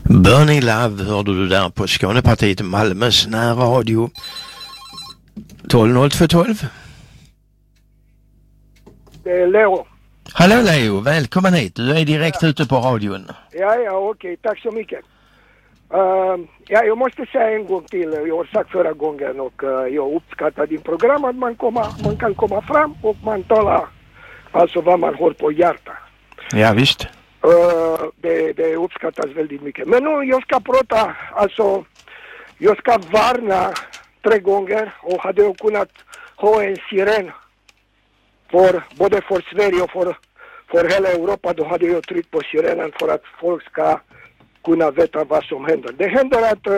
Burning Love hörde du där på Skånepartiet Malmös närradio 120212. Det är Leo. Hallå Leo, välkommen hit. Du är direkt ute på radion. Ja, okej. Tack så mycket. Jag måste säga en gång till. Jag har sagt förra gången och jag uppskattar din program att man kan komma fram och man talar alltså vad man har på hjärtat. Ja, visst. Det uppskattas väldigt mycket. Men nu jag ska prata, alltså jag ska varna 3 gånger och hade jag kunnat ha en siren för både för Sverige och för hela Europa, då hade jag tryckt på sirenen för att folk ska kunna veta vad som händer. Det händer att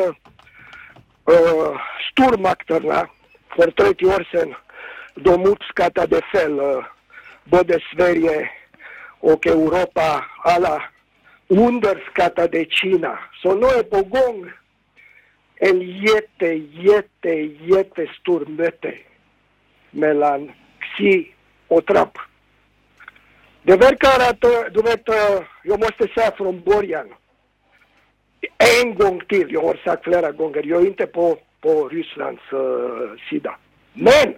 stormakterna för 30 år sedan, de uppskattade fel både Sverige och Europa, alla underskattade Kina. Så nu är på gång en jättestor möte mellan Xi och Trump. Det verkar att, du vet, jag måste säga från början, en gång till, jag har sagt flera gånger, jag är inte på Rysslands sida. Men,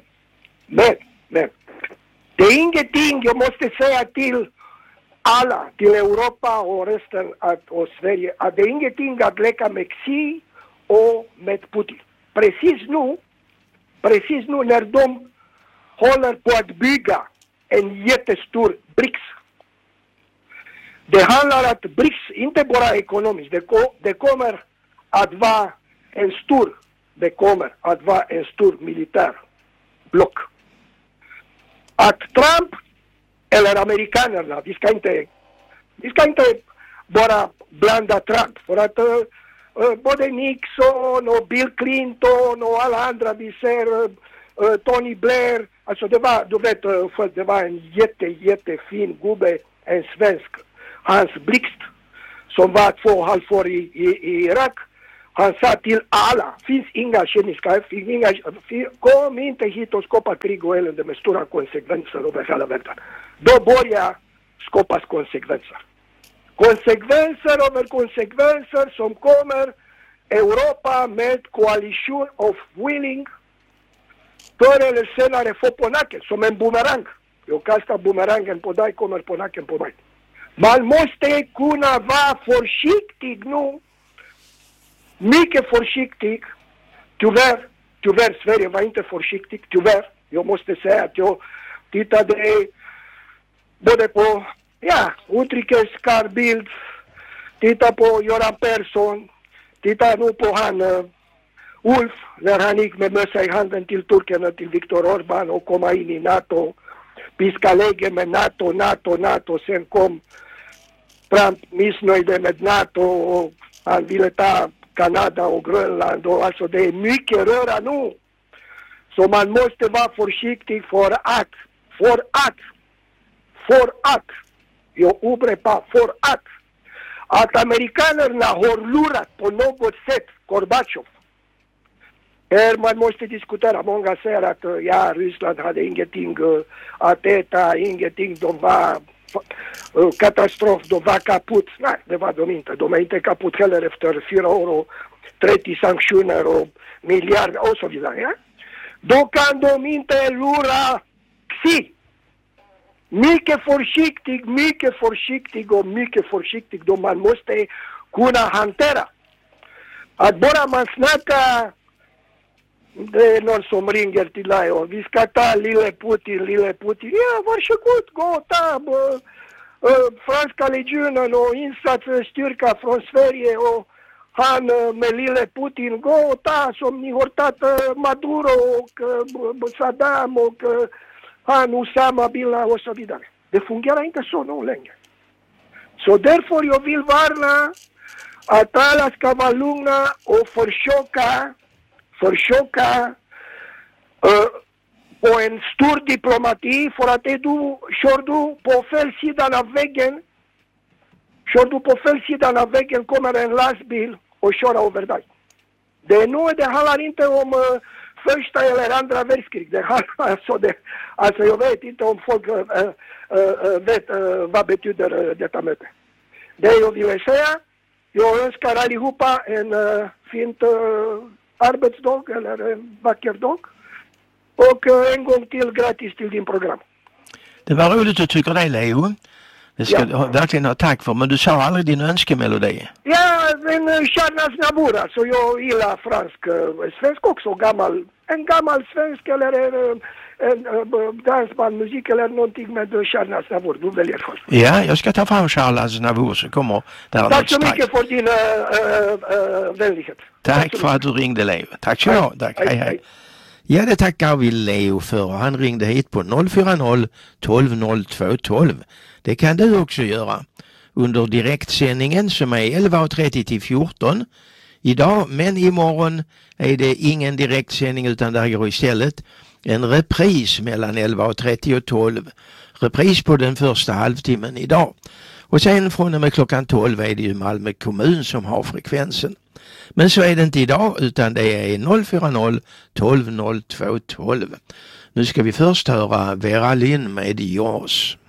det är ingenting jag måste säga till alla, till Europa och resten av Sverige, att det är ingenting att leka med Xi och med Putin. Precis nu när de håller på att bygga en jättestor BRICS. Det handlar om att BRICS, inte bara ekonomiskt, det kommer att vara en stor militär block. Att Trump eller amerikanerna, vi ska inte bara blanda Trump, för att både Nixon och Bill Clinton och alla andra, vi ser Tony Blair, alltså det var, du vet, det var en jättefin gubbe, en svensk, Hans Blixt, som var 2,5 år i Irak. Han sa till alla, finns inga kemiska, kom inte hit och skapa krig och elände med stora konsekvenser över hela världen. Då börjar skapas konsekvenser. Konsekvenser över konsekvenser som kommer Europa med koalition of willing förr eller senare få på nacken, som en boomerang. Jag kastar boomerangen på dig, kommer på nacken på mig. Man måste kunna vara försiktig nu. Mycket försiktig. Tyvärr Sverige var inte försiktig. Tyvärr. Jag måste säga att jag tittade både på utrikes Carl Bildt, titta på Göran Persson, titta nu på han Ulf, när han gick med mössa i handen till turkarna, till Viktor Orbán och komma in i NATO, piska läge med NATO, sen kom Trump missnöjde med NATO och han ville ta Kanada och Grönland, och alltså det är mycket röra nu. Så man måste vara försiktig för att jag upprepar, för att amerikanerna har lurat på något sätt Gorbachev. Här man måste diskutera, många säger att Ryssland hade ingenting att äta, ingenting, de var katastrof, de var kaputt. Nej, det var de inte. De är inte kaputt heller efter 4 år och 30 sanktioner och miljarder och så vidare. Ja? Då kan de inte lura Xi. Mycket försiktig då man måste kunna hantera. Att bara man snackar, det är någon som ringer till dig och vi ska ta lille Putin. Ja, varsågod, gå och ta franska legionen och insatsstyrka från Sverige och han med lille Putin, gå och ta som ni har tagit Maduro och Saddam och han Osama Bin Laden och så vidare. Det fungerar inte så nu längre. Så därför jag vill varna att alla ska vara lugna och försöka på en stor diplomati, för att kör du på fel sidan av väggen kommer en lastbil och kör över dig. Det handlar inte om första eller andra världskrig. Alltså jag vet inte om folk vet vad betyder detta möte. Det jag ville säga, Jag önskar allihopa en fint arbetsdag eller en vacker dag. Och en gång till gratis till din program. Det var roligt att tycka det, Leo. Det ska du verkligen ha tack för. Men du sa aldrig din önskemelodi. Ja, en Charles Navour. Alltså jag gillar svensk också. En gammal svensk eller en dansbandmusik eller någonting med Charles Navour. Du väljer först. Ja, jag ska ta fram Charles Navour så kommer där. Tack så mycket för din vänlighet. Tack för att du ringde, Leo. Tack så mycket. Tack, hej. Ja, det tackar vi Leo för. Han ringde hit på 040 12 02 12. Det kan du också göra under direktsändningen som är 11.30 till 14 idag. Men imorgon är det ingen direktsändning utan där går istället en repris mellan 11.30 och 12. Repris på den första halvtimmen idag. Och sen från och med klockan 12 är det ju Malmö kommun som har frekvensen. Men så är det inte idag utan det är 040 12 02 12. Nu ska vi först höra Vera Lynn med Jaws.